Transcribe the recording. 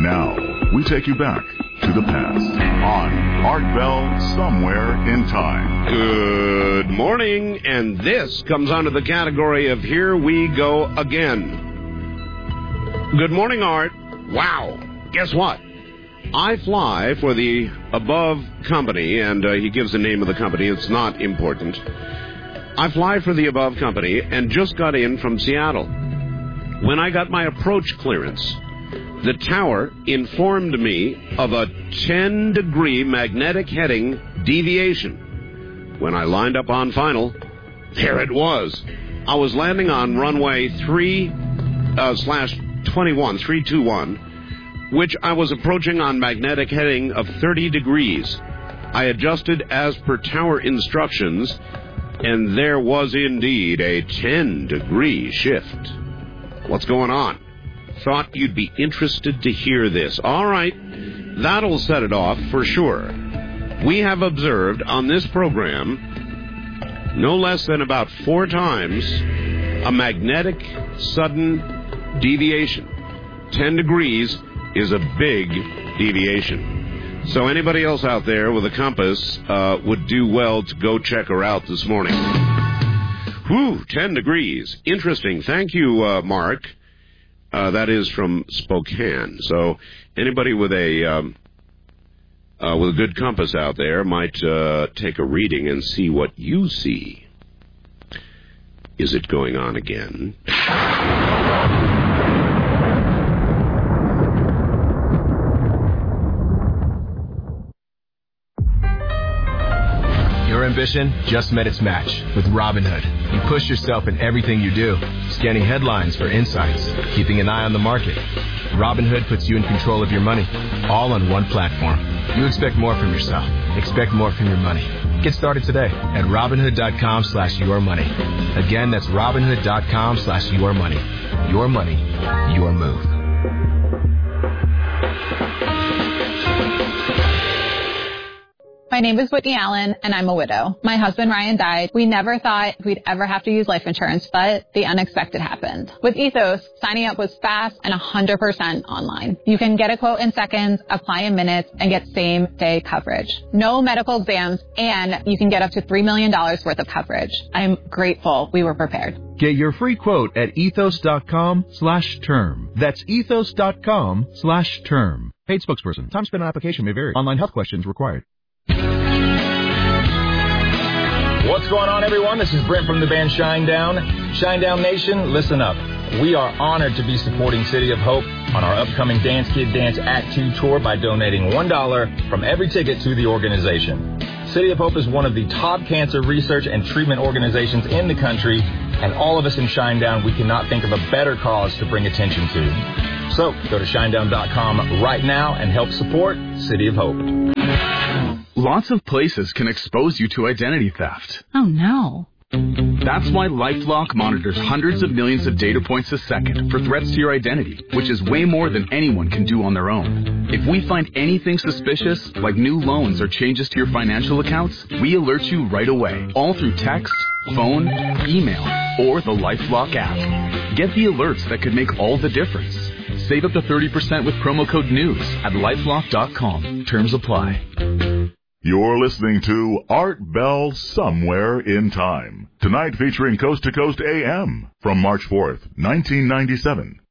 Now, we take you back to the past on Art Bell Somewhere in Time. Good morning, and this comes under the category of Here We Go Again. Good morning, Art. Wow. Guess what? I fly for the above company, and he gives the name of the company. It's not important. I fly for the above company and just got in from Seattle. When I got my approach clearance, the tower informed me of a 10-degree magnetic heading deviation. When I lined up on final, there it was. I was landing on runway 3/21, which I was approaching on magnetic heading of 30 degrees. I adjusted as per tower instructions, and there was indeed a 10-degree shift. What's going on? Thought you'd be interested to hear this. All right, that'll set it off for sure. We have observed on this program no less than about 4 times a magnetic sudden deviation. 10 degrees is a big deviation. So anybody else out there with a compass would do well to go check her out this morning. Whew, 10 degrees. Interesting. Thank you, Mark. That is from Spokane. So anybody with a good compass out there might take a reading and see what you see. Is it going on again? Your ambition just met its match with Robinhood. You push yourself in everything you do, scanning headlines for insights, keeping an eye on the market. Robinhood puts you in control of your money, all on one platform. You expect more from yourself. Expect more from your money. Get started today at Robinhood.com/yourmoney. Again, that's Robinhood.com/yourmoney. Your money, your move. My name is Whitney Allen, and I'm a widow. My husband, Ryan, died. We never thought we'd ever have to use life insurance, but the unexpected happened. With Ethos, signing up was fast and 100% online. You can get a quote in seconds, apply in minutes, and get same-day coverage. No medical exams, and you can get up to $3 million worth of coverage. I'm grateful we were prepared. Get your free quote at ethos.com/term. That's ethos.com/term. Paid spokesperson. Time spent on application may vary. Online health questions required. What's going on, everyone? This is Brent from the band Shinedown. Shinedown Nation, listen up. We are honored to be supporting City of Hope on our upcoming Dance Kid Dance Act 2 tour by donating $1 from every ticket to the organization. City of Hope is one of the top cancer research and treatment organizations in the country, and all of us in Shinedown, we cannot think of a better cause to bring attention to. So, go to shinedown.com right now and help support City of Hope. Lots of places can expose you to identity theft. Oh, no. That's why LifeLock monitors hundreds of millions of data points a second for threats to your identity, which is way more than anyone can do on their own. If we find anything suspicious, like new loans or changes to your financial accounts, we alert you right away, all through text, phone, email, or the LifeLock app. Get the alerts that could make all the difference. Save up to 30% with promo code NEWS at LifeLock.com. Terms apply. You're listening to Art Bell Somewhere in Time. Tonight featuring Coast to Coast AM from March 4th, 1997.